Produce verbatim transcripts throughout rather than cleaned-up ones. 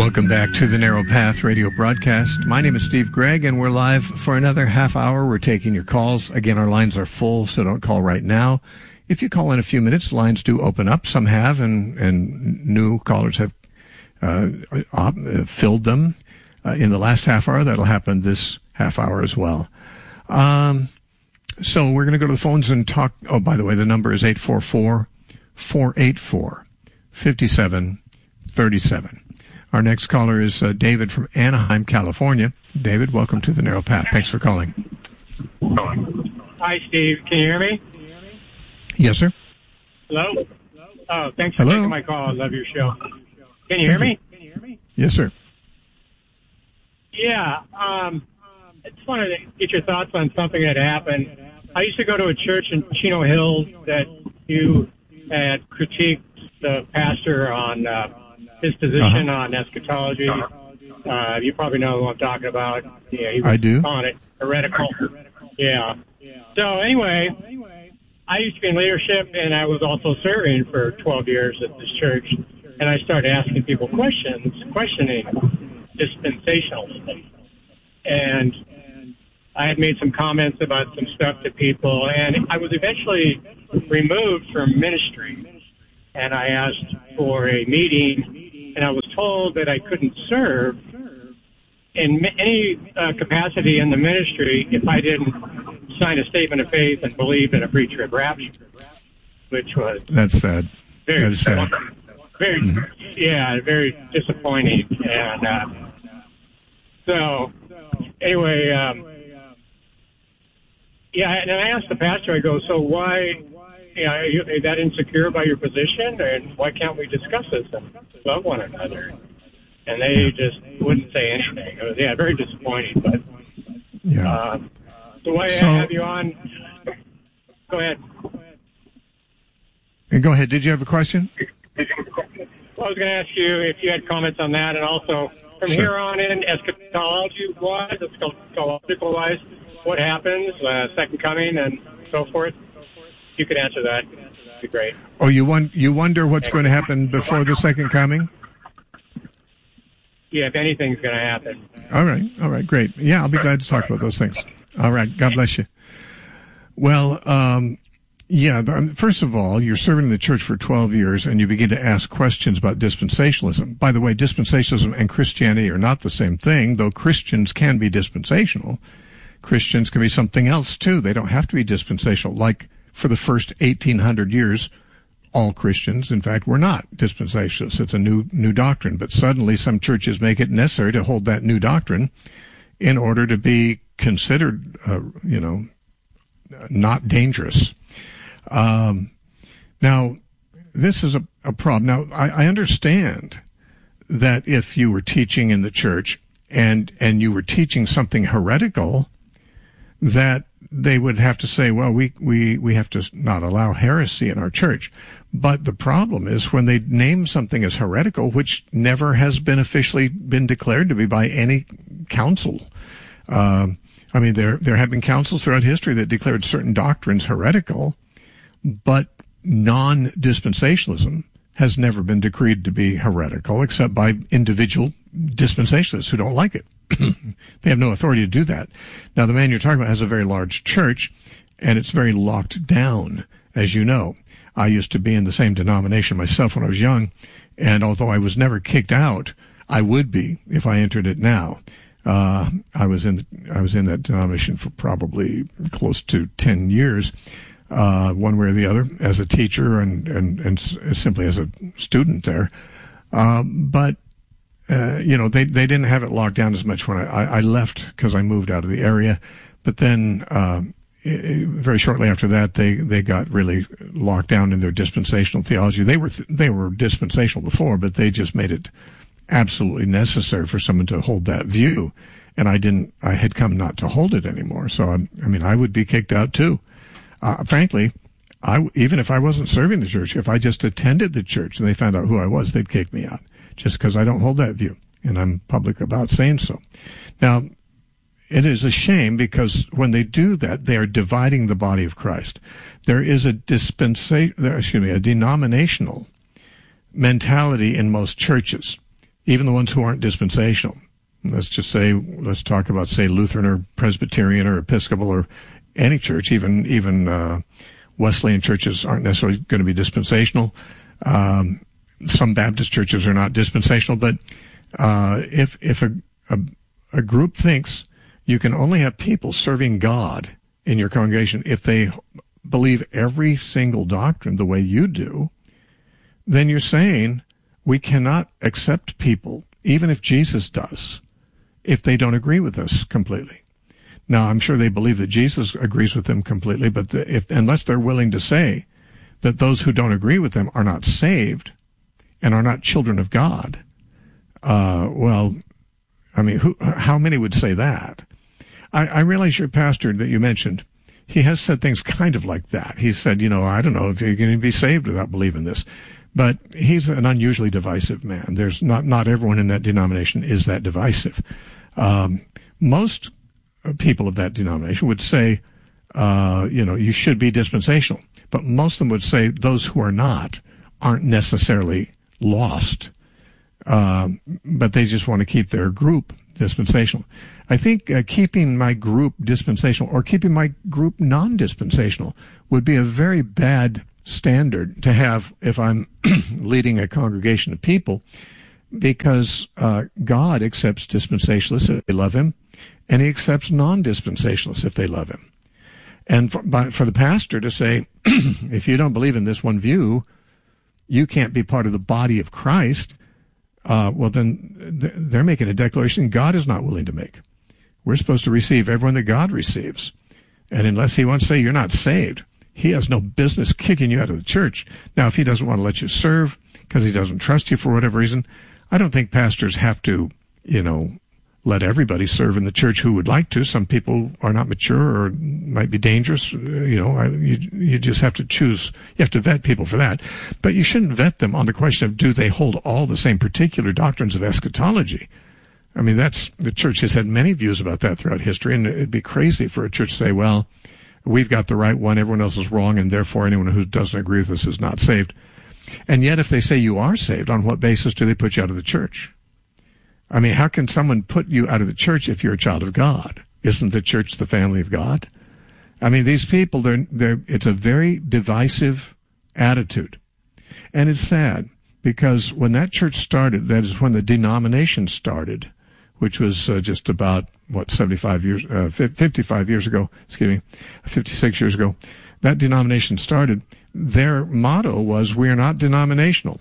Welcome back to the Narrow Path radio broadcast. My name is Steve Gregg, and we're live for another half hour. We're taking your calls. Again, our lines are full, so don't call right now. If you call in a few minutes, lines do open up. Some have, and, and new callers have uh, op- filled them uh, in the last half hour. That'll happen this half hour as well. Um, so we're going to go to the phones and talk. Oh, by the way, the number is eight four four, four eight four, five seven three seven. Our next caller is uh, David from Anaheim, California. David, welcome to the Narrow Path. Thanks for calling. Hi, Steve. Can you hear me? Yes, sir. Hello? Oh, thanks for Hello? taking my call. I love your show. Can you hear me? Can you hear me? Yes, sir. Yeah. Um, I just wanted to get your thoughts on something that happened. I used to go to a church in Chino Hills that you had critiqued the pastor on uh, his position uh-huh. on eschatology. Uh, you probably know who I'm talking about. Yeah, he was I do. calling it heretical. Yeah. So anyway, I used to be in leadership, and I was also serving for twelve years at this church. And I started asking people questions, questioning dispensationalism. And I had made some comments about some stuff to people, and I was eventually removed from ministry. And I asked for a meeting, and I was told that I couldn't serve in any uh, capacity in the ministry if I didn't sign a statement of faith and believe in a pre-trib rapture, which was that's sad. Very that is sad. Very, mm-hmm. yeah, very disappointing. And uh, so, anyway, um, yeah, and I asked the pastor, I go, so why? Yeah, are you are that insecure about your position, and why can't we discuss this and love one another? And they just wouldn't say anything. It was, yeah, very disappointing. But yeah. Uh, so why so, have you on? Go ahead. Go ahead. Did you have a question? Well, I was going to ask you if you had comments on that, and also from sure. here on in, eschatology-wise, eschatological-wise, what happens, uh, second coming, and so forth. If you could answer that, that'd be great. Oh, you won- you wonder what's going to happen before the second coming? Yeah, if anything's going to happen. All right, all right, great. Yeah, I'll be glad to talk about those things. All right, God bless you. Well, um, yeah, first of all, you're serving in the church for twelve years, and you begin to ask questions about dispensationalism. By the way, dispensationalism and Christianity are not the same thing, though Christians can be dispensational. Christians can be something else, too. They don't have to be dispensational, like for the first eighteen hundred years, all Christians, in fact, were not dispensationalists. It's a new new doctrine. But suddenly some churches make it necessary to hold that new doctrine in order to be considered, uh, you know, not dangerous. Um, now, this is a, a problem. Now, I, I understand that if you were teaching in the church and and you were teaching something heretical, that they would have to say, well, we, we, we have to not allow heresy in our church. But the problem is when they name something as heretical, which never has been officially been declared to be by any council. Uh, I mean, there, there have been councils throughout history that declared certain doctrines heretical, but non-dispensationalism has never been decreed to be heretical except by individual dispensationalists who don't like it. They have no authority to do that. Now, the man you're talking about has a very large church, and it's very locked down, as you know. I used to be in the same denomination myself when I was young, and although I was never kicked out, I would be if I entered it now. Uh, I was in I was in that denomination for probably close to ten years, uh, one way or the other, as a teacher and and, and simply as a student there. Uh, but Uh, you know, they they didn't have it locked down as much when I, I, I left because I moved out of the area. But then uh, it, very shortly after that, they, they got really locked down in their dispensational theology. They were th- they were dispensational before, but they just made it absolutely necessary for someone to hold that view. And I didn't. I had come not to hold it anymore. So I, I mean, I would be kicked out too. Uh, frankly, I even if I wasn't serving the church, if I just attended the church and they found out who I was, they'd kick me out. Just because I don't hold that view, and I'm public about saying so. Now, it is a shame because when they do that, they are dividing the body of Christ. There is a dispensa- excuse me, a denominational mentality in most churches. even the ones who aren't dispensational. Let's just say, let's talk about, say, Lutheran or Presbyterian or Episcopal or any church, even even uh, Wesleyan churches aren't necessarily going to be dispensational. Um, some Baptist churches are not dispensational, but uh, if if a, a a group thinks you can only have people serving God in your congregation if they believe every single doctrine the way you do, then you're saying we cannot accept people, even if Jesus does, if they don't agree with us completely. Now, I'm sure they believe that Jesus agrees with them completely, but the, if unless they're willing to say that those who don't agree with them are not saved and are not children of God, uh, well, I mean, who, how many would say that? I, I realize your pastor that you mentioned, he has said things kind of like that. He said, you know, I don't know if you're going to be saved without believing this. But he's an unusually divisive man. There's not, not everyone in that denomination is that divisive. Um, most people of that denomination would say, uh, you know, you should be dispensational. But most of them would say those who are not aren't necessarily lost. Um, but they just want to keep their group dispensational. I think uh, keeping my group dispensational or keeping my group non-dispensational would be a very bad standard to have if I'm leading a congregation of people, because uh, God accepts dispensationalists if they love him, and he accepts non-dispensationalists if they love him. And for, by, for the pastor to say, if you don't believe in this one view, you can't be part of the body of Christ, uh, well, then th- they're making a declaration God is not willing to make. We're supposed to receive everyone that God receives. And unless he wants to say you're not saved, he has no business kicking you out of the church. Now, if he doesn't want to let you serve because he doesn't trust you for whatever reason, I don't think pastors have to, you know, let everybody serve in the church who would like to. Some people are not mature or might be dangerous. You know, I, you, you just have to choose. You have to vet people for that. But you shouldn't vet them on the question of do they hold all the same particular doctrines of eschatology. I mean, that's, the church has had many views about that throughout history, and it'd be crazy for a church to say, well, we've got the right one, everyone else is wrong, and therefore anyone who doesn't agree with us is not saved. And yet if they say you are saved, on what basis do they put you out of the church? I mean, how can someone put you out of the church if you're a child of God? Isn't the church the family of God? I mean, these people, they're, they're, it's a very divisive attitude. And it's sad, because when that church started, that is when the denomination started, which was uh, just about, what, seventy-five years, uh, fifty-five years ago, excuse me, fifty-six years ago, that denomination started, their motto was, we are not denominational.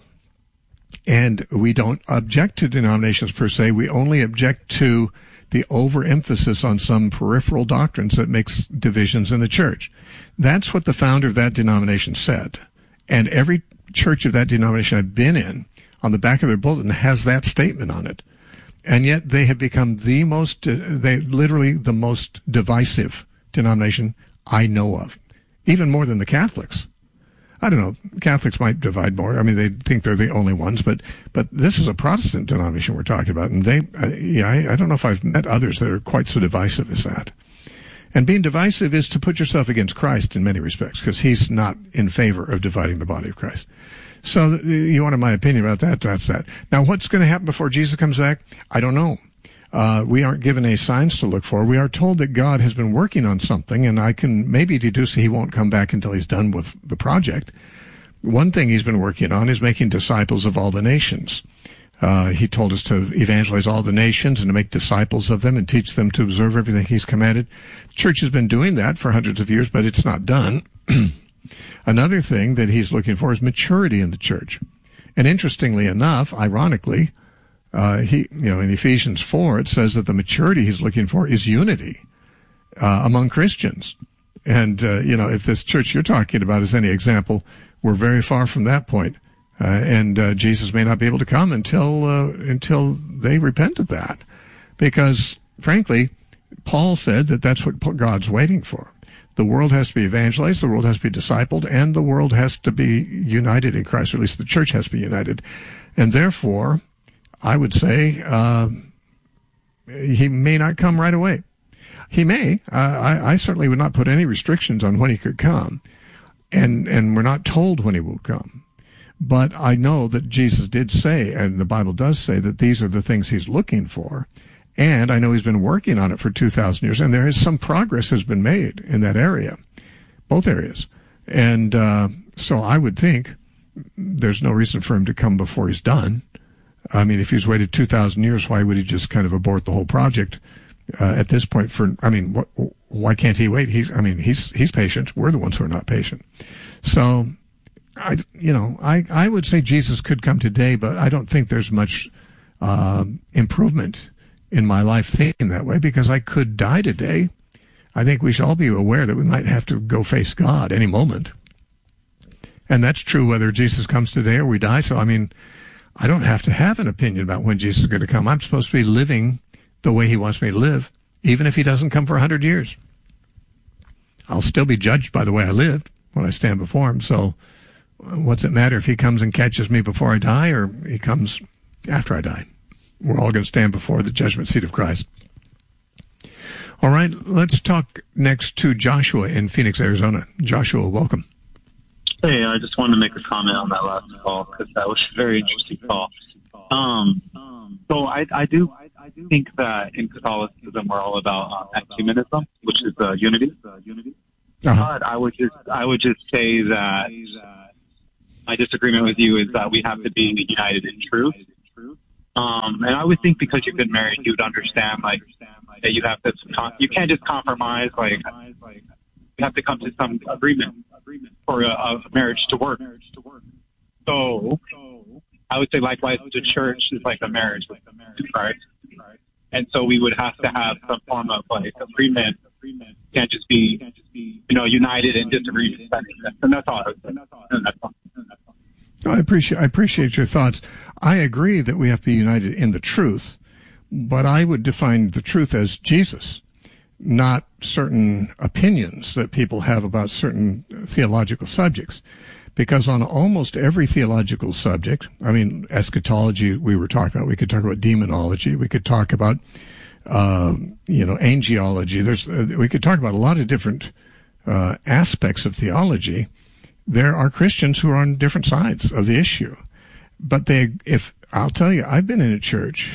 And we don't object to denominations per se. We only object to the overemphasis on some peripheral doctrines that makes divisions in the church. That's what the founder of that denomination said. And every church of that denomination I've been in, on the back of their bulletin, has that statement on it. And yet they have become the most, uh, they literally the most divisive denomination I know of, even more than the Catholics. I don't know. Catholics might divide more. I mean, they think they're the only ones, but but this is a Protestant denomination we're talking about, and they, uh, yeah, I, I don't know if I've met others that are quite so divisive as that. And being divisive is to put yourself against Christ in many respects, because he's not in favor of dividing the body of Christ. So you wanted my opinion about that, that's that. Now, what's going to happen before Jesus comes back? I don't know. Uh, we aren't given any signs to look for. We are told that God has been working on something, and I can maybe deduce he won't come back until he's done with the project. One thing he's been working on is making disciples of all the nations. Uh, he told us to evangelize all the nations and to make disciples of them and teach them to observe everything he's commanded. The church has been doing that for hundreds of years, but it's not done. Another thing that he's looking for is maturity in the church. And interestingly enough, ironically, uh, he, you know, in Ephesians four, it says that the maturity he's looking for is unity uh, among Christians. And, uh, you know, if this church you're talking about is any example, we're very far from that point. Uh, and uh, Jesus may not be able to come until uh, until they repent of that. Because, frankly, Paul said that that's what God's waiting for. The world has to be evangelized, the world has to be discipled, and the world has to be united in Christ, or at least the church has to be united. And therefore, I would say uh, he may not come right away. He may. Uh, I, I certainly would not put any restrictions on when he could come. And, and we're not told when he will come. But I know that Jesus did say, and the Bible does say, that these are the things he's looking for. And I know he's been working on it for two thousand years, and there is some progress has been made in that area, both areas. And uh, so I would think there's no reason for him to come before he's done. I mean, if he's waited two thousand years, why would he just kind of abort the whole project uh, at this point? For I mean, what, why can't he wait? He's, I mean, he's he's patient. We're the ones who are not patient. So, I, you know, I, I would say Jesus could come today, but I don't think there's much uh, improvement in my life thinking that way, because I could die today. I think we should all be aware that we might have to go face God any moment. And that's true whether Jesus comes today or we die. So, I mean, I don't have to have an opinion about when Jesus is going to come. I'm supposed to be living the way he wants me to live, even if he doesn't come for a hundred years. I'll still be judged by the way I lived when I stand before him. So what's it matter if he comes and catches me before I die or he comes after I die? We're all going to stand before the judgment seat of Christ. All right, let's talk next to Joshua in Phoenix, Arizona. Joshua, welcome. Hey, I just wanted to make a comment on that last call because that was a very interesting call. Um, so I, I do think that in Catholicism we're all about uh, ecumenism, which is uh, unity. Uh-huh. But I would just I would just say that my disagreement with you is that we have to be united in truth. Um, and I would think because you've been married, you'd understand like that you have to you can't just compromise. Like you have to come to some agreement for a, a marriage to work. So I would say likewise, the church is like a marriage with Christ, and so we would have to have some form of like agreement. Can't just be you know united in disagreement. And that's all. And that's all. I appreciate I appreciate your thoughts. I agree that we have to be united in the truth, but I would define the truth as Jesus, not certain opinions that people have about certain theological subjects. Because on almost every theological subject, I mean, eschatology we were talking about, we could talk about demonology, we could talk about, uh, you know, angelology. There's, uh, we could talk about a lot of different uh, aspects of theology. There are Christians who are on different sides of the issue. But they, if, I'll tell you, I've been in a church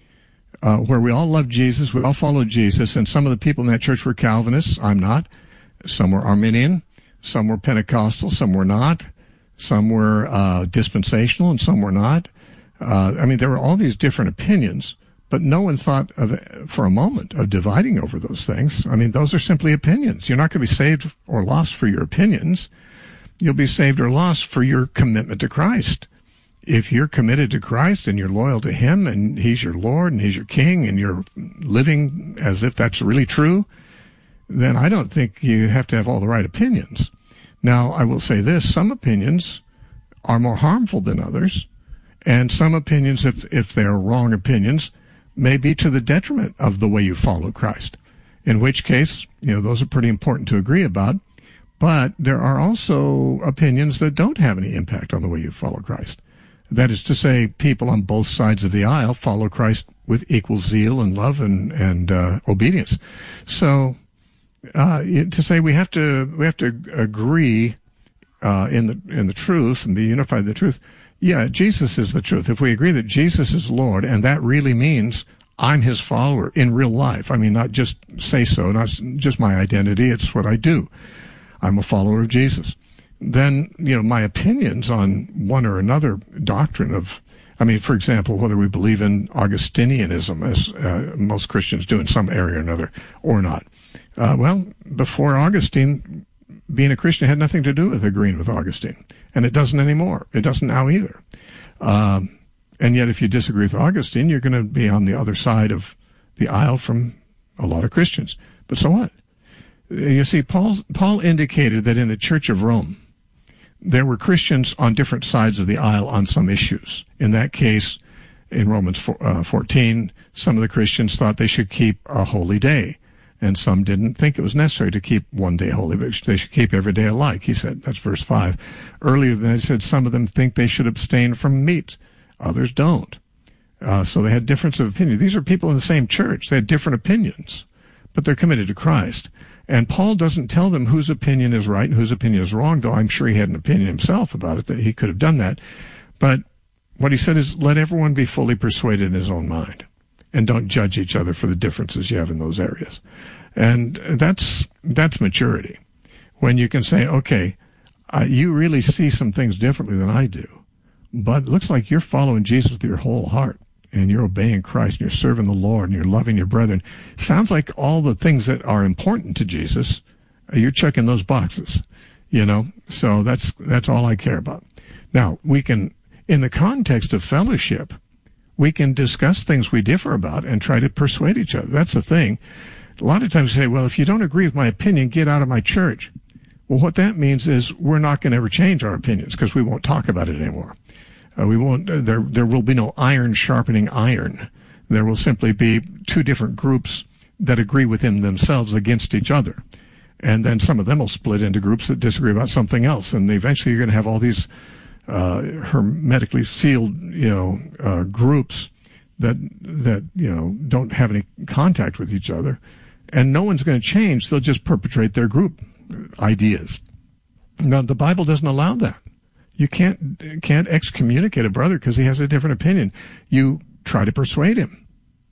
uh, where we all loved Jesus, we all followed Jesus, and some of the people in that church were Calvinists. I'm not. Some were Arminian, some were Pentecostal, some were not. Some were uh, dispensational, and some were not. Uh, I mean, there were all these different opinions, but no one thought of, for a moment, of dividing over those things. I mean, those are simply opinions. You're not going to be saved or lost for your opinions. You'll be saved or lost for your commitment to Christ. If you're committed to Christ and you're loyal to him and he's your Lord and he's your King and you're living as if that's really true, then I don't think you have to have all the right opinions. Now, I will say this, some opinions are more harmful than others, and some opinions, if, if they're wrong opinions, may be to the detriment of the way you follow Christ, in which case, you know, those are pretty important to agree about. But there are also opinions that don't have any impact on the way you follow Christ. That is to say, people on both sides of the aisle follow Christ with equal zeal and love and, and uh, obedience. So uh, to say we have to we have to agree uh, in the in the truth and be unified in the truth, yeah, Jesus is the truth. If we agree that Jesus is Lord, and that really means I'm his follower in real life, I mean, not just say so, not just my identity, it's what I do. I'm a follower of Jesus. Then, you know, my opinions on one or another doctrine of, I mean, for example, whether we believe in Augustinianism, as uh, most Christians do in some area or another, or not. Uh, well, before Augustine, being a Christian had nothing to do with agreeing with Augustine. And it doesn't anymore. It doesn't now either. Um, and yet, if you disagree with Augustine, you're going to be on the other side of the aisle from a lot of Christians. But so what? You see, Paul, Paul indicated that in the Church of Rome, there were Christians on different sides of the aisle on some issues. In that case, in Romans fourteen, some of the Christians thought they should keep a holy day, and some didn't think it was necessary to keep one day holy, but they should keep every day alike, he said. That's verse five. Earlier, they said some of them think they should abstain from meat. Others don't. Uh, so they had difference of opinion. These are people in the same church. They had different opinions, but they're committed to Christ. And Paul doesn't tell them whose opinion is right and whose opinion is wrong, though I'm sure he had an opinion himself about it, that he could have done that. But what he said is, let everyone be fully persuaded in his own mind, and don't judge each other for the differences you have in those areas. And that's that's maturity. When you can say, okay, uh, you really see some things differently than I do, but it looks like you're following Jesus with your whole heart, and you're obeying Christ, and you're serving the Lord, and you're loving your brethren. Sounds like all the things that are important to Jesus, you're checking those boxes, you know? So that's that's all I care about. Now, we can, in the context of fellowship, we can discuss things we differ about and try to persuade each other. That's the thing. A lot of times we say, well, if you don't agree with my opinion, get out of my church. Well, what that means is we're not going to ever change our opinions because we won't talk about it anymore. Uh, we won't, uh, there, there will be no iron sharpening iron. There will simply be two different groups that agree within themselves against each other. And then some of them will split into groups that disagree about something else. And eventually you're going to have all these uh, hermetically sealed, you know, uh, groups that, that, you know, don't have any contact with each other. And no one's going to change. They'll just perpetrate their group ideas. Now, the Bible doesn't allow that. You can't, can't excommunicate a brother because he has a different opinion. You try to persuade him.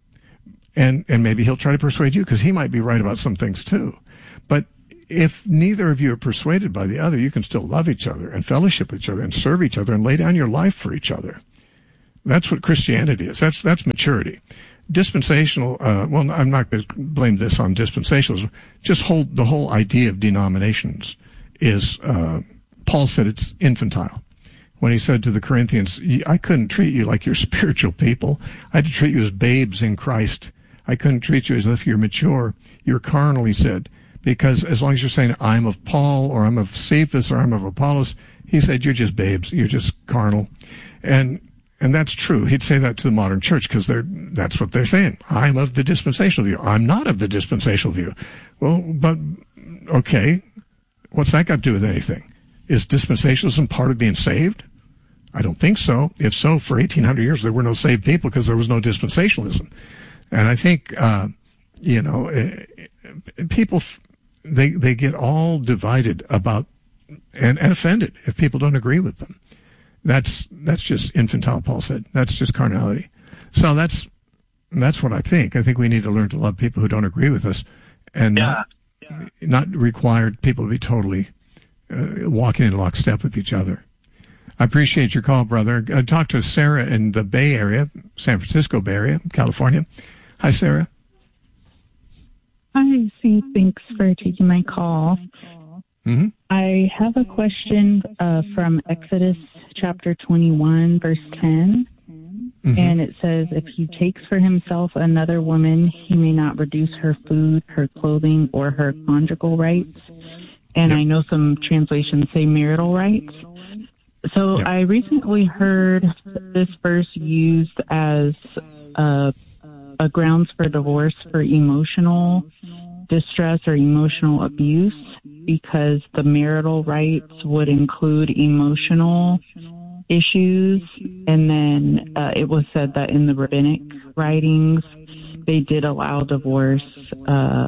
And, and maybe he'll try to persuade you because he might be right about some things too. But if neither of you are persuaded by the other, you can still love each other and fellowship with each other and serve each other and lay down your life for each other. That's what Christianity is. That's, that's maturity. Dispensational, uh, well, I'm not going to blame this on dispensationalism. Just hold the whole idea of denominations is, uh, Paul said it's infantile. When he said to the Corinthians, I couldn't treat you like you're spiritual people. I had to treat you as babes in Christ. I couldn't treat you as if you're mature. You're carnal, he said, because as long as you're saying, I'm of Paul, or I'm of Cephas, or I'm of Apollos, he said, you're just babes. You're just carnal. And, and that's true. He'd say that to the modern church because they're, that's what they're saying. I'm of the dispensational view. I'm not of the dispensational view. Well, but, okay. What's that got to do with anything? Is dispensationalism part of being saved? I don't think so. If so, for eighteen hundred years, there were no saved people because there was no dispensationalism. And I think, uh, you know, people, they, they get all divided about and, and offended if people don't agree with them. That's, that's just infantile, Paul said. That's just carnality. So that's, that's what I think. I think we need to learn to love people who don't agree with us and yeah. not, yeah. not require people to be totally uh, walking in lockstep with each other. I appreciate your call, brother. Uh, talk to Sarah in the Bay Area, San Francisco Bay Area, California. Hi, Sarah. Hi, C. Thanks for taking my call. Mm-hmm. I have a question uh, from Exodus chapter twenty-one, verse ten. Mm-hmm. And it says, if he takes for himself another woman, he may not reduce her food, her clothing, or her conjugal rights. And yep. I know some translations say marital rights. So yep. I recently heard this verse used as a, a grounds for divorce for emotional distress or emotional abuse, because the marital rights would include emotional issues. And then uh, it was said that in the rabbinic writings, they did allow divorce uh,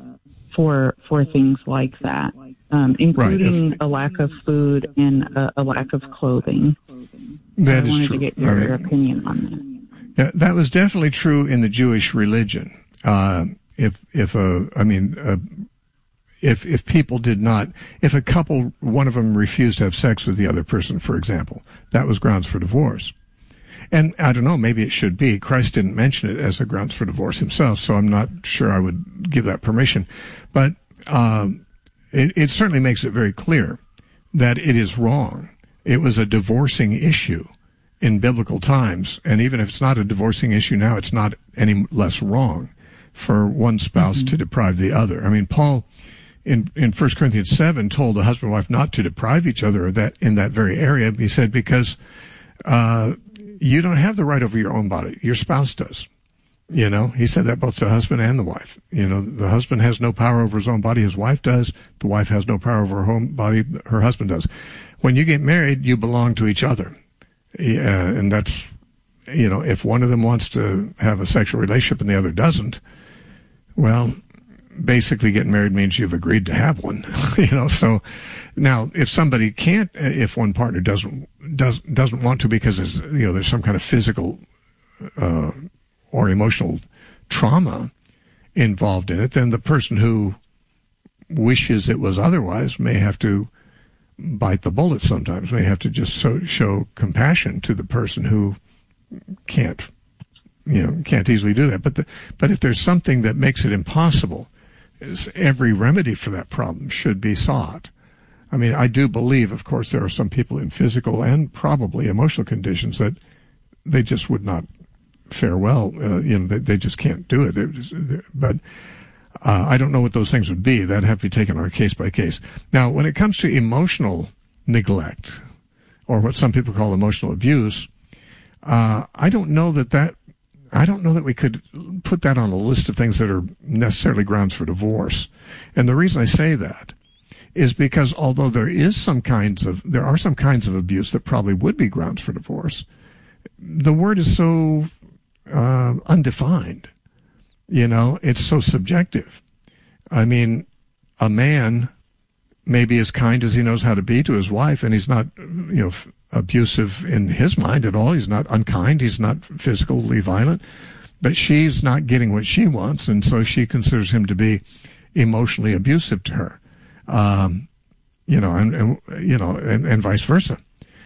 for for things like that. Um, including right. a lack of food and a, a lack of clothing. That I is wanted true. to get your right. opinion on that. Yeah, that was definitely true in the Jewish religion. Uh, if, if a, I mean, uh, if, if people did not, if a couple, one of them refused to have sex with the other person, for example, that was grounds for divorce. And I don't know, maybe it should be. Christ didn't mention it as a grounds for divorce himself, so I'm not sure I would give that permission. But, um, It, it certainly makes it very clear that it is wrong. It was a divorcing issue in biblical times, and even if it's not a divorcing issue now, it's not any less wrong for one spouse mm-hmm. to deprive the other. I mean, Paul in in First Corinthians seven told the husband and wife not to deprive each other of that in that very area. He said, because uh you don't have the right over your own body. Your spouse does. You know, he said that both to the husband and the wife. You know, the husband has no power over his own body, his wife does. The wife has no power over her own body, her husband does. When you get married, you belong to each other. Yeah, and that's, you know, if one of them wants to have a sexual relationship and the other doesn't, well, basically getting married means you've agreed to have one, you know. So now, if somebody can't, if one partner doesn't does doesn't want to because there's, you know, there's some kind of physical uh, or emotional trauma involved in it, then the person who wishes it was otherwise may have to bite the bullet sometimes, may have to just so, show compassion to the person who can't, you know, can't easily do that. But the, but if there's something that makes it impossible, every remedy for that problem should be sought. I mean, I do believe, of course, there are some people in physical and probably emotional conditions that they just would not fare well. Uh, you know, they, they just can't do it. it was, but uh, I don't know what those things would be. That'd have to be taken on a case by case. Now, when it comes to emotional neglect, or what some people call emotional abuse, uh, I don't know that that I don't know that we could put that on a list of things that are necessarily grounds for divorce. And the reason I say that is because although there is some kinds of, there are some kinds of abuse that probably would be grounds for divorce, the word is so uh, undefined. You know, it's so subjective. I mean, a man may be as kind as he knows how to be to his wife, and he's not, you know, f- abusive in his mind at all. He's not unkind. He's not physically violent. But she's not getting what she wants, and so she considers him to be emotionally abusive to her. Um, you know, and, and you know, and, and vice versa.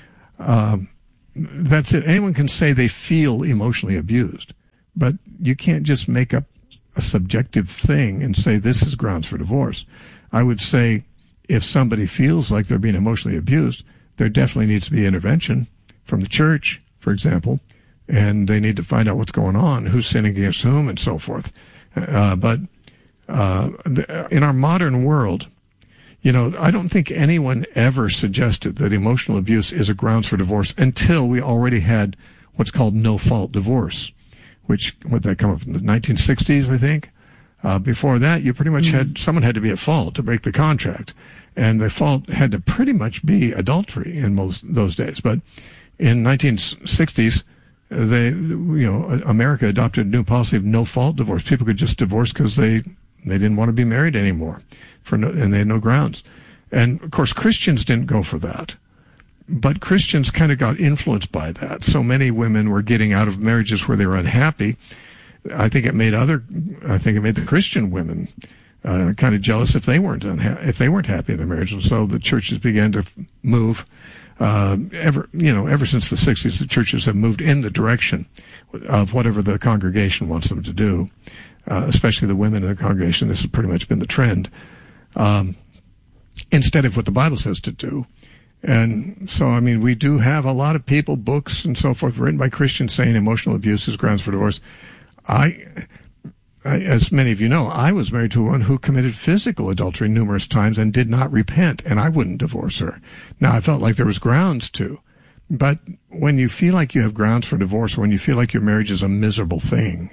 Um, that's it. Anyone can say they feel emotionally abused, but you can't just make up a subjective thing and say this is grounds for divorce. I would say if somebody feels like they're being emotionally abused, there definitely needs to be intervention from the church, for example, and they need to find out what's going on, who's sinning against whom, and so forth. Uh, but uh, in our modern world, you know, I don't think anyone ever suggested that emotional abuse is a grounds for divorce until we already had what's called no-fault divorce, which, would that come up in the nineteen sixties, I think? Uh, before that, you pretty much mm-hmm. had, someone had to be at fault to break the contract. And the fault had to pretty much be adultery in most those days. But in nineteen sixties, they, you know, America adopted a new policy of no-fault divorce. People could just divorce because they, they didn't want to be married anymore, for no, and they had no grounds. And, of course, Christians didn't go for that. But Christians kind of got influenced by that. So many women were getting out of marriages where they were unhappy. I think it made other, I think it made the Christian women uh, kind of jealous if they weren't unha- if they weren't happy in their marriage. And so the churches began to move. Uh, ever, you know, ever since the sixties, the churches have moved in the direction of whatever the congregation wants them to do. Uh, especially the women in the congregation. This has pretty much been the trend, um, instead of what the Bible says to do. And so, I mean, we do have a lot of people, books and so forth, written by Christians saying emotional abuse is grounds for divorce. I, I, as many of you know, I was married to a woman who committed physical adultery numerous times and did not repent, and I wouldn't divorce her. Now, I felt like there was grounds to, but when you feel like you have grounds for divorce, or when you feel like your marriage is a miserable thing,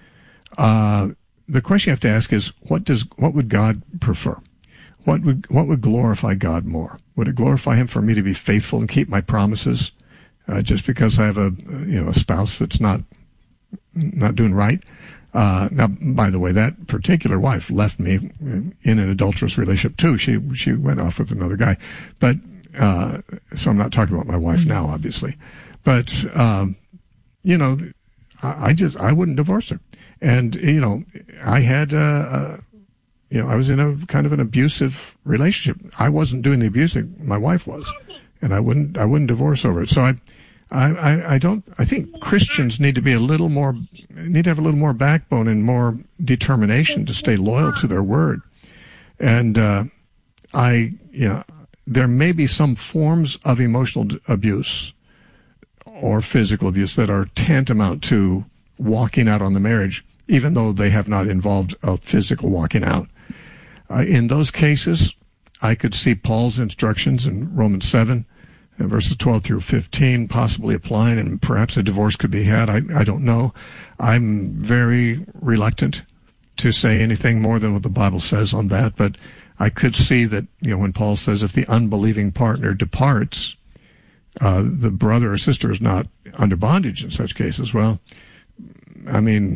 uh, the question you have to ask is, what does, what would God prefer? What would, what would glorify God more? Would it glorify him for me to be faithful and keep my promises, uh, just because I have a, you know, a spouse that's not, not doing right? Uh, now, by the way, that particular wife left me in an adulterous relationship too. She, she went off with another guy. But, uh, so I'm not talking about my wife now, obviously. But, um, you know, I, I just, I wouldn't divorce her. And, you know, I had, uh, uh, you know, I was in a kind of an abusive relationship. I wasn't doing the abusing, my wife was. And I wouldn't, I wouldn't divorce over it. So I, I, I don't, I think Christians need to be a little more, need to have a little more backbone and more determination to stay loyal to their word. And, uh, I, you know, there may be some forms of emotional abuse or physical abuse that are tantamount to walking out on the marriage, even though they have not involved a physical walking out. Uh, in those cases, I could see Paul's instructions in Romans seven, verses twelve through fifteen, possibly applying, and perhaps a divorce could be had. I, I don't know. I'm very reluctant to say anything more than what the Bible says on that, but I could see that, you know, when Paul says if the unbelieving partner departs, uh, the brother or sister is not under bondage in such cases. Well, I mean,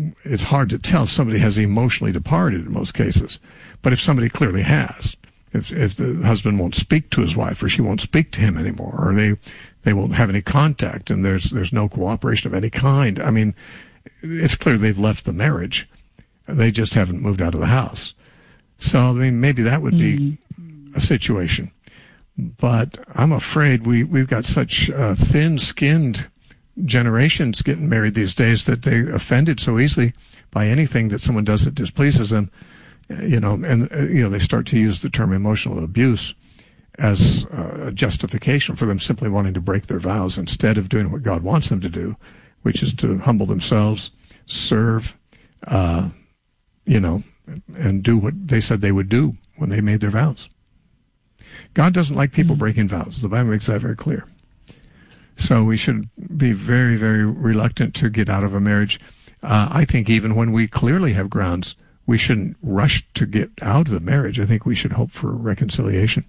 it's hard to tell if somebody has emotionally departed in most cases. But if somebody clearly has, if, if the husband won't speak to his wife or she won't speak to him anymore, or they, they won't have any contact and there's, there's no cooperation of any kind, I mean, it's clear they've left the marriage. They just haven't moved out of the house. So, I mean, maybe that would be a situation. But I'm afraid we, we've got such uh, thin-skinned generations getting married these days that they're offended so easily by anything that someone does that displeases them, you know, and, uh, you know, they start to use the term emotional abuse as uh, a justification for them simply wanting to break their vows instead of doing what God wants them to do, which is to humble themselves, serve, uh, you know, and do what they said they would do when they made their vows. God doesn't like people breaking vows. The Bible makes that very clear. So we should be very, very reluctant to get out of a marriage. Uh, I think even when we clearly have grounds, we shouldn't rush to get out of the marriage. I think we should hope for reconciliation.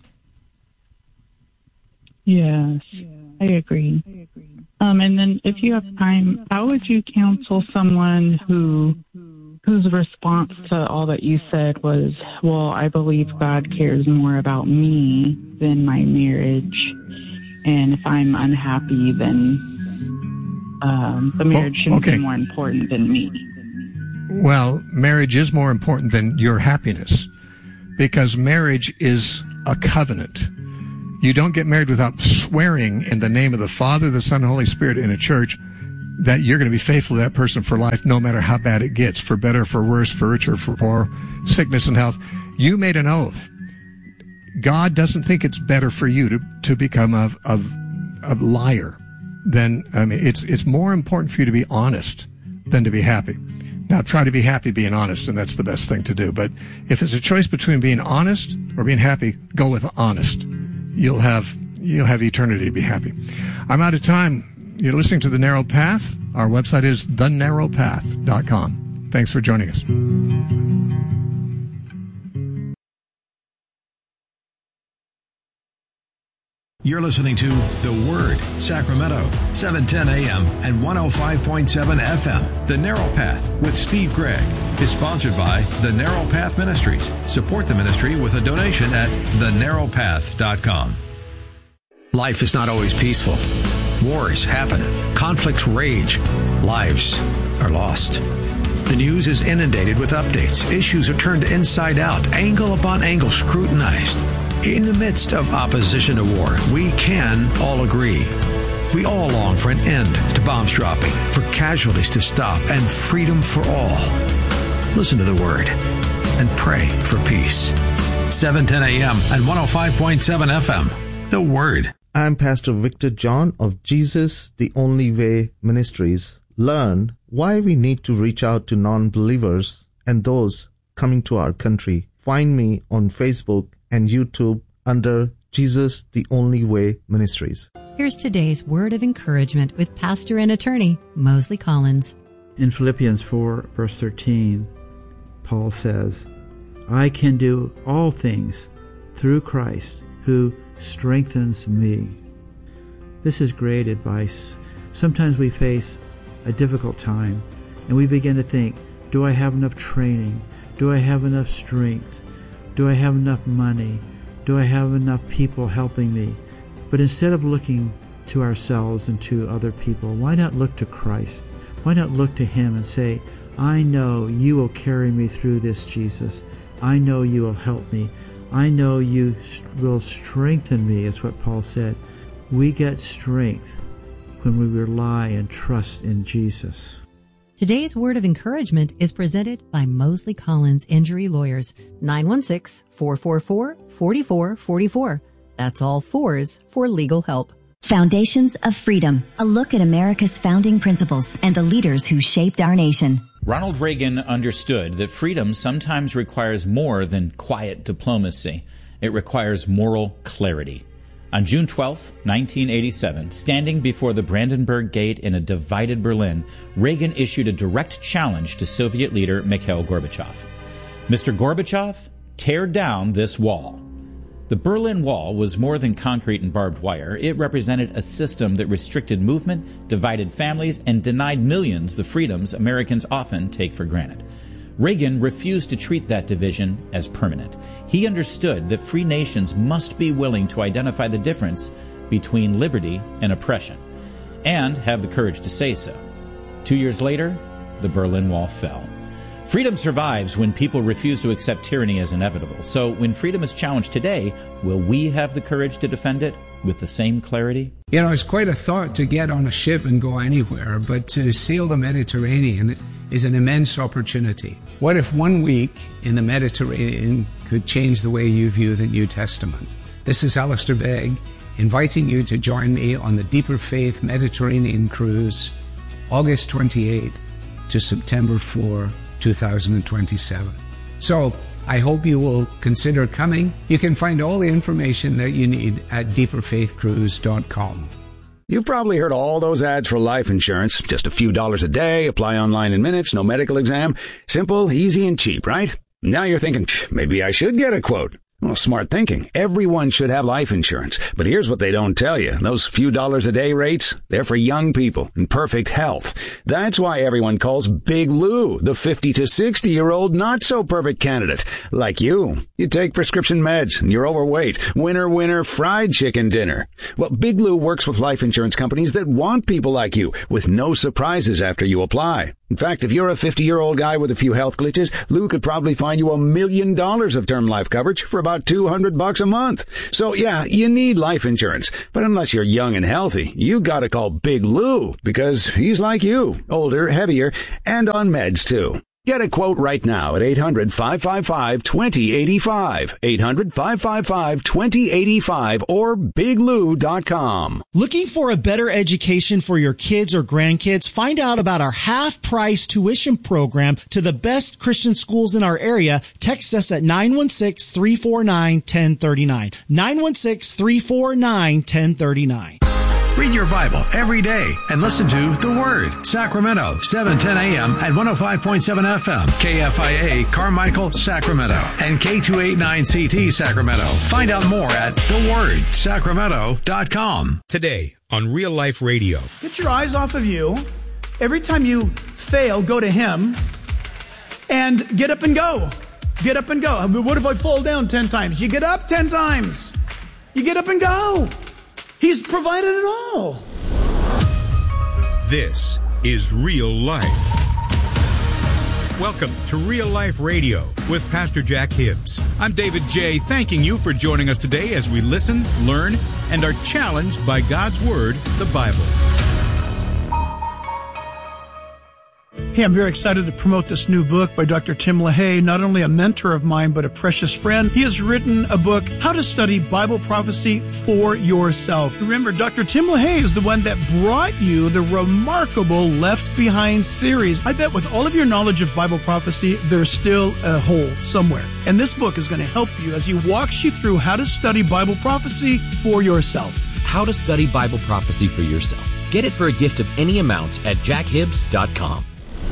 Yes, I agree. Um, and then if you have time, how would you counsel someone who whose response to all that you said was, well, I believe God cares more about me than my marriage, and if I'm unhappy, then um, the marriage well, shouldn't okay. be more important than me? Well, marriage is more important than your happiness, because marriage is a covenant. You don't get married without swearing in the name of the Father, the Son, and the Holy Spirit in a church that you're going to be faithful to that person for life, no matter how bad it gets, for better, for worse, for richer, for poor, sickness and health. You made an oath. God doesn't think it's better for you to, to become a, a, a liar. Then, I mean, it's, it's more important for you to be honest than to be happy. Now, try to be happy being honest, and that's the best thing to do. But if it's a choice between being honest or being happy, go with honest. You'll have, you'll have eternity to be happy. I'm out of time. You're listening to The Narrow Path. Our website is the narrow path dot com. Thanks for joining us. You're listening to The Word, Sacramento, seven ten a.m. and one oh five point seven F M. The Narrow Path with Steve Gregg is sponsored by The Narrow Path Ministries. Support the ministry with a donation at the narrow path dot com. Life is not always peaceful. Wars happen. Conflicts rage. Lives are lost. The news is inundated with updates. Issues are turned inside out, angle upon angle scrutinized. In the midst of opposition to war, we can all agree. We all long for an end to bombs dropping, for casualties to stop, and freedom for all. Listen to the Word and pray for peace. seven ten a.m. and one oh five point seven F M. The Word. I'm Pastor Victor John of Jesus the Only Way Ministries. Learn why we need to reach out to non-believers and those coming to our country. Find me on Facebook and YouTube under Jesus the Only Way Ministries. Here's today's word of encouragement with pastor and attorney Mosley Collins. In Philippians four, verse thirteen, Paul says, I can do all things through Christ who strengthens me. This is great advice. Sometimes we face a difficult time and we begin to think, do I have enough training? Do I have enough strength? Do I have enough money? Do I have enough people helping me? But instead of looking to ourselves and to other people, why not look to Christ? Why not look to Him and say, I know you will carry me through this, Jesus. I know you will help me. I know you will strengthen me, is what Paul said. We get strength when we rely and trust in Jesus. Today's word of encouragement is presented by Mosley Collins Injury Lawyers, nine one six, four four four, four four four four. That's all fours for legal help. Foundations of Freedom, a look at America's founding principles and the leaders who shaped our nation. Ronald Reagan understood that freedom sometimes requires more than quiet diplomacy. It requires moral clarity. On June twelfth, nineteen eighty-seven, standing before the Brandenburg Gate in a divided Berlin, Reagan issued a direct challenge to Soviet leader Mikhail Gorbachev. Mister Gorbachev, tear down this wall. The Berlin Wall was more than concrete and barbed wire. It represented a system that restricted movement, divided families, and denied millions the freedoms Americans often take for granted. Reagan refused to treat that division as permanent. He understood that free nations must be willing to identify the difference between liberty and oppression, and have the courage to say so. Two years later, the Berlin Wall fell. Freedom survives when people refuse to accept tyranny as inevitable. So when freedom is challenged today, will we have the courage to defend it with the same clarity? You know, it's quite a thought to get on a ship and go anywhere, but to sail the Mediterranean is an immense opportunity. What if one week in the Mediterranean could change the way you view the New Testament? This is Alistair Begg, inviting you to join me on the Deeper Faith Mediterranean Cruise, August twenty-eighth to September fourth, two thousand twenty-seven. So I hope you will consider coming. You can find all the information that you need at deeper faith cruise dot com. You've probably heard all those ads for life insurance. Just a few dollars a day, apply online in minutes, no medical exam. Simple, easy, and cheap, right? Now you're thinking, maybe I should get a quote. Well, smart thinking. Everyone should have life insurance. But here's what they don't tell you. Those few dollars a day rates, they're for young people in perfect health. That's why everyone calls Big Lou the fifty to sixty-year-old not-so-perfect candidate. Like you. You take prescription meds and you're overweight. Winner, winner, fried chicken dinner. Well, Big Lou works with life insurance companies that want people like you with no surprises after you apply. In fact, if you're a fifty-year-old guy with a few health glitches, Lou could probably find you a million dollars of term life coverage for about two hundred bucks a month. So yeah, you need life insurance. But unless you're young and healthy, you gotta call Big Lou because he's like you, older, heavier, and on meds too. Get a quote right now at eight hundred, five five five, two zero eight five, eight hundred, five five five, two zero eight five, or big lou dot com. Looking for a better education for your kids or grandkids? Find out about our half-price tuition program to the best Christian schools in our area. Text us at nine one six, three four nine, one zero three nine. nine one six, three four nine, one zero three nine. Read your Bible every day and listen to The Word, Sacramento, seven ten a.m. at one oh five point seven F M, K F I A, Carmichael, Sacramento, and K two eighty-nine C T, Sacramento. Find out more at the word sacramento dot com. Today on Real Life Radio. Get your eyes off of you. Every time you fail, go to Him and get up and go. Get up and go. What if I fall down ten times? You get up ten times. You get up and go. He's provided it all. This is Real Life. Welcome to Real Life Radio with Pastor Jack Hibbs. I'm David J., thanking you for joining us today as we listen, learn, and are challenged by God's Word, the Bible. Hey, I'm very excited to promote this new book by Doctor Tim LaHaye, not only a mentor of mine, but a precious friend. He has written a book, How to Study Bible Prophecy for Yourself. Remember, Doctor Tim LaHaye is the one that brought you the remarkable Left Behind series. I bet with all of your knowledge of Bible prophecy, there's still a hole somewhere. And this book is going to help you as he walks you through how to study Bible prophecy for yourself. How to Study Bible Prophecy for Yourself. Get it for a gift of any amount at jack hibbs dot com.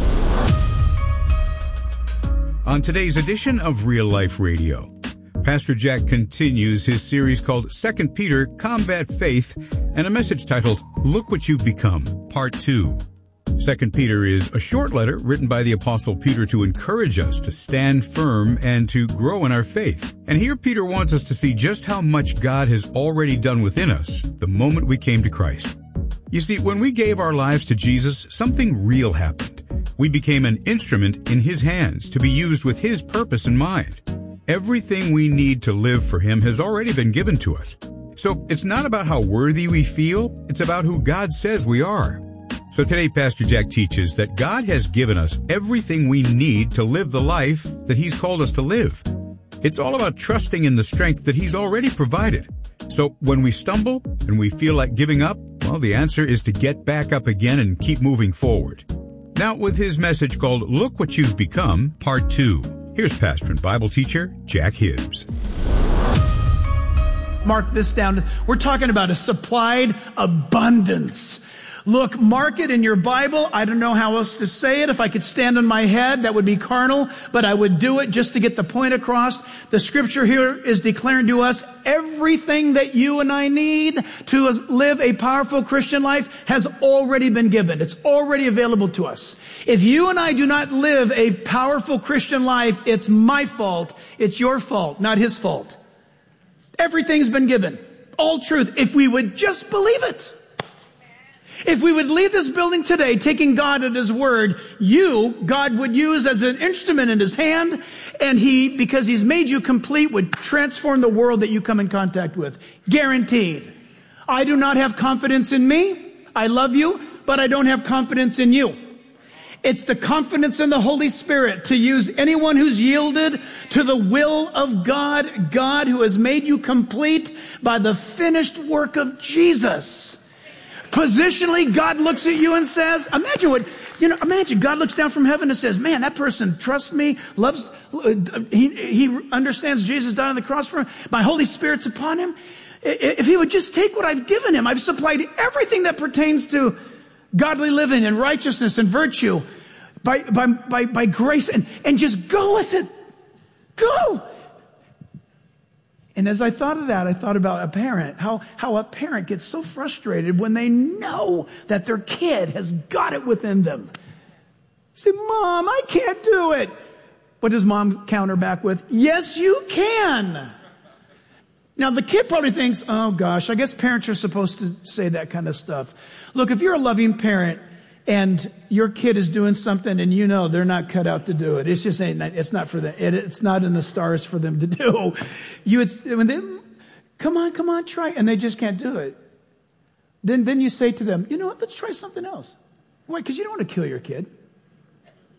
On today's edition of Real Life Radio, Pastor Jack continues his series called Second Peter, Combat Faith, and a message titled, Look What You've Become, Part two. Second Peter is a short letter written by the Apostle Peter to encourage us to stand firm and to grow in our faith. And here Peter wants us to see just how much God has already done within us the moment we came to Christ. You see, when we gave our lives to Jesus, something real happened. We became an instrument in His hands to be used with His purpose in mind. Everything we need to live for Him has already been given to us. So it's not about how worthy we feel, it's about who God says we are. So today Pastor Jack teaches that God has given us everything we need to live the life that He's called us to live. It's all about trusting in the strength that He's already provided. So when we stumble and we feel like giving up, well, the answer is to get back up again and keep moving forward. Now with his message called Look What You've Become, Part two. Here's pastor and Bible teacher Jack Hibbs. Mark this down. We're talking about a supplied abundance. Look, mark it in your Bible. I don't know how else to say it. If I could stand on my head, that would be carnal, but I would do it just to get the point across. The scripture here is declaring to us everything that you and I need to live a powerful Christian life has already been given. It's already available to us. If you and I do not live a powerful Christian life, it's my fault. It's your fault, not his fault. Everything's been given. All truth. If we would just believe it. If we would leave this building today taking God at his word, you, God would use as an instrument in his hand, and he, because he's made you complete, would transform the world that you come in contact with. Guaranteed. I do not have confidence in me. I love you, but I don't have confidence in you. It's the confidence in the Holy Spirit to use anyone who's yielded to the will of God, God who has made you complete by the finished work of Jesus. Positionally, God looks at you and says, imagine what, you know, imagine God looks down from heaven and says, man, that person trusts me, loves, he, he understands Jesus died on the cross for him. My Holy Spirit's upon him. If he would just take what I've given him, I've supplied everything that pertains to godly living and righteousness and virtue by, by, by, by grace and, and just go with it. Go. And as I thought of that, I thought about a parent, how, how a parent gets so frustrated when they know that their kid has got it within them. Say, Mom, I can't do it. What does mom counter back with? Yes, you can. Now, the kid probably thinks, oh gosh, I guess parents are supposed to say that kind of stuff. Look, if you're a loving parent and your kid is doing something and you know they're not cut out to do it, it's just ain't, it's not for them. It, it's not in the stars for them to do. You, it's, when they, come on, come on, try, and they just can't do it. Then, then you say to them, you know what? Let's try something else. Why? Because you don't want to kill your kid.